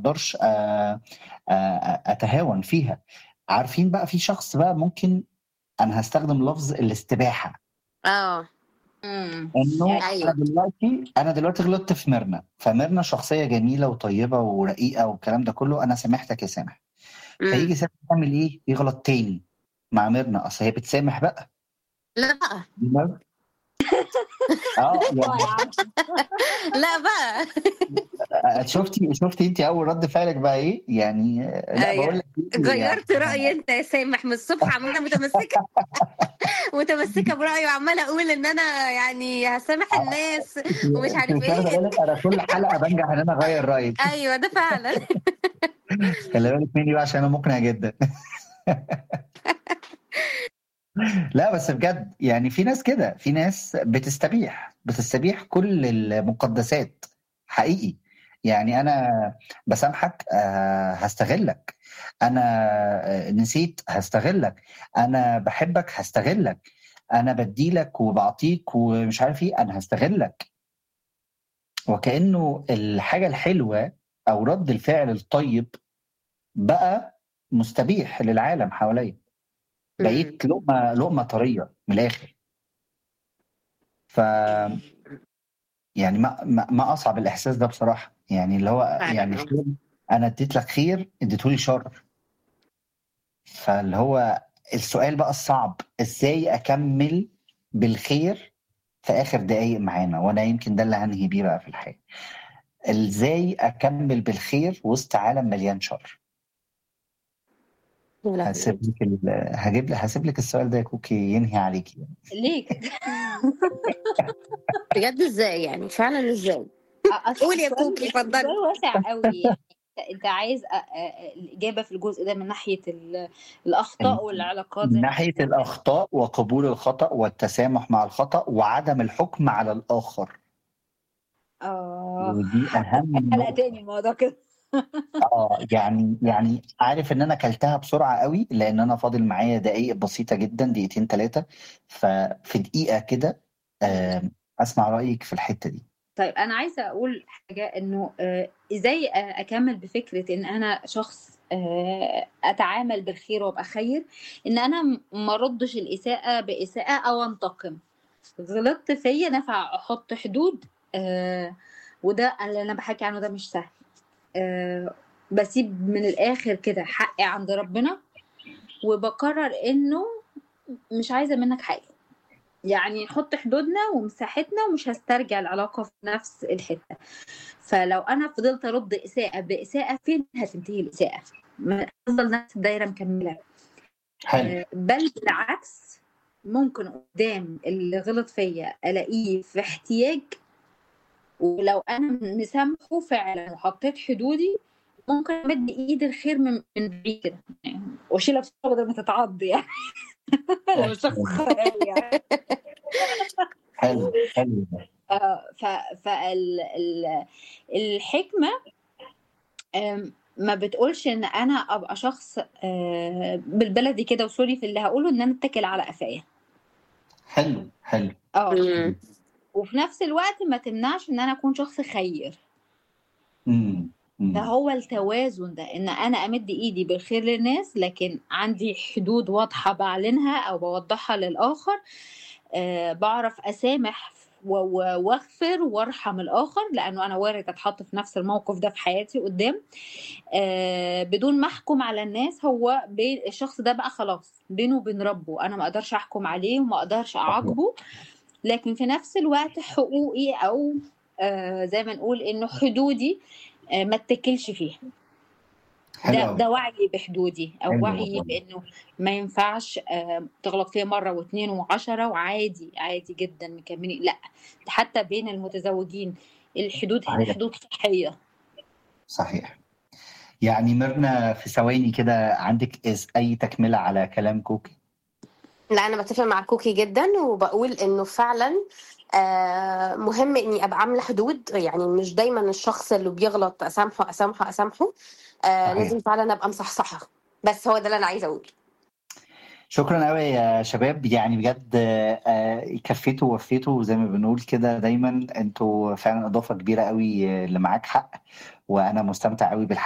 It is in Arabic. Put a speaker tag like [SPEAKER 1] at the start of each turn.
[SPEAKER 1] اقدرش اتهاون فيها. عارفين بقى في شخص بقى ممكن انا هستخدم لفظ الاستباحه،
[SPEAKER 2] اه
[SPEAKER 1] انه
[SPEAKER 2] ايوه
[SPEAKER 1] انا دلوقتي غلطت في ميرنا، فميرنا شخصيه جميله وطيبه ورقيقه والكلام ده كله، انا سامحتك يا سامح.
[SPEAKER 2] امم
[SPEAKER 1] فيجي سامح يعمل ايه؟ يغلط تاني مع ميرنا، اصل هي بتسامح بقى.
[SPEAKER 2] لا بقى
[SPEAKER 1] يعني
[SPEAKER 3] يا عم
[SPEAKER 2] لا بقى
[SPEAKER 1] شفتي انت اول رد فعلك بقى ايه يعني؟ لا
[SPEAKER 2] ايوه
[SPEAKER 1] بقول لك إيه يعني.
[SPEAKER 2] غيرت رأيي انت يا سامح من الصبح، عماله متمسكه برأيي وعماله اقول ان انا يعني هسامح الناس ومش
[SPEAKER 1] انت
[SPEAKER 2] عارف
[SPEAKER 1] مش واخده
[SPEAKER 2] ايه.
[SPEAKER 1] بالك، انا كل حلقه بنجح ان انا اغير رايك.
[SPEAKER 2] ايوه ده فعلا.
[SPEAKER 1] خلي بالك مني بقى عشان انا مقنع جدا. لا بس بجد يعني في ناس كده، في ناس بتستبيح كل المقدسات حقيقي. يعني انا بسامحك، هستغلك. انا نسيت هستغلك. انا بحبك هستغلك. انا بديلك وبعطيك ومش عارف ايه، انا هستغلك. وكأنه الحاجة الحلوة او رد الفعل الطيب بقى مستبيح للعالم حواليا.
[SPEAKER 2] امم
[SPEAKER 1] بقيت لقمة طرية من الآخر. ف يعني ما أصعب الإحساس ده بصراحة، يعني اللي هو يعني
[SPEAKER 2] فعلا
[SPEAKER 1] خير، أنا اديت لك خير اديتولي شر. فاللي هو السؤال بقى الصعب، إزاي أكمل بالخير في آخر دقايق معانا؟ وأنا يمكن ده اللي هنهي بيه بقى في الحياة. إزاي أكمل بالخير وسط عالم مليان شر؟
[SPEAKER 2] يا لهوي.
[SPEAKER 1] هسيب لك السؤال ده يا كوكي ينهي عليكي.
[SPEAKER 3] ليه كده؟
[SPEAKER 2] بجد ازاي يعني؟ فعلا ازاي؟ قولي يا كوكي
[SPEAKER 3] السؤال
[SPEAKER 2] اتفضلي.
[SPEAKER 3] واسع قوي يعني. انت عايز الاجابه في الجزء ده من ناحيه الاخطاء والعلاقات
[SPEAKER 1] من
[SPEAKER 3] زي ما
[SPEAKER 1] ناحية
[SPEAKER 3] بتقول.
[SPEAKER 1] الأخطاء وقبول الخطأ والتسامح مع الخطأ وعدم الحكم على الآخر. ودي أهم
[SPEAKER 3] حلقه
[SPEAKER 1] نقطة.
[SPEAKER 3] تاني الموضوع كده.
[SPEAKER 1] يعني عارف إن أنا كلتها بسرعة قوي لأن أنا فاضل معايا دقايق بسيطة جدا، دقيقتين ثلاثة. ففي دقيقة كده أسمع رأيك في الحتة دي.
[SPEAKER 3] طيب انا عايزه اقول حاجه انه ازاي اكمل بفكره ان انا شخص اتعامل بالخير وابقى خير، ان انا ما ردش الاساءه باساءه او انتقم. غلطت فيا نفع احط حدود. وده اللي انا بحكي عنه ده مش سهل. بسيب من الاخر كده حقي عند ربنا، وبقرر انه مش عايزه منك حاجه. يعني نحط حدودنا ومساحتنا ومش هسترجع العلاقه في نفس الحته. فلو انا فضلت ارد اساءه باساءه، فين هتنتهي الاساءه؟ هتفضل نفس الدايره مكمله.
[SPEAKER 1] حلو.
[SPEAKER 3] بل بالعكس، ممكن قدام اللي غلط فيا الاقيه في احتياج، ولو انا مسامحه فعلا وحطيت حدودي، ممكن امد ايد الخير من بعيد كده يعني، واشيلها بسرعه بدل ما تتعض يعني. انا مش شخص خيال يعني.
[SPEAKER 1] حلو حلو.
[SPEAKER 3] الحكمه ما بتقولش ان انا ابقى شخص بالبلدي كده، وسوري في اللي هقوله، ان انا اتكل على قفايا.
[SPEAKER 1] حلو حلو.
[SPEAKER 2] امم
[SPEAKER 3] وفي نفس الوقت ما تمنعش ان انا اكون شخص خير.
[SPEAKER 1] مم. مم.
[SPEAKER 3] فهو التوازن ده، ان انا امد ايدي بالخير للناس، لكن عندي حدود واضحة بعلنها او بوضحها للاخر. بعرف اسامح واغفر وارحم الاخر، لانه انا وارد اتحط في نفس الموقف ده في حياتي قدام. بدون ما احكم على الناس. هو بين الشخص ده بقى خلاص بينه وبين ربه، انا ما اقدرش احكم عليه وما اقدرش اعاقبه. لكن في نفس الوقت حقوقي او زي ما نقول انه حدودي ما اتكلش فيها.
[SPEAKER 1] حلو
[SPEAKER 3] ده وعي بحدودي، او
[SPEAKER 1] حلو
[SPEAKER 3] وعي بانه ما ينفعش تغلط فيها مره واثنين وعشرة وعادي عادي جدا مكملين. لا، ده حتى بين المتزوجين الحدود هنا
[SPEAKER 1] صحيح
[SPEAKER 3] حدود صحيه.
[SPEAKER 1] صحيح. يعني ميرنا في ثواني كده، عندك أي تكملة على كلام كوكي؟
[SPEAKER 2] لا انا بتفق مع كوكي جدا، وبقول انه فعلا مهم اني ابقى عامله حدود. يعني مش دايما الشخص اللي بيغلط اسامحه اسامحه اسامحه.
[SPEAKER 1] صحيح.
[SPEAKER 2] لازم فعلا ابقى مصحصحه. بس هو ده اللي انا عايزه اقوله.
[SPEAKER 1] شكرا قوي يا شباب، يعني بجد كفيتوا ووفيتوا زي ما بنقول كده دايما. انتوا فعلا اضافه كبيره قوي اللي معاك حق، وانا مستمتع قوي بالحلقه.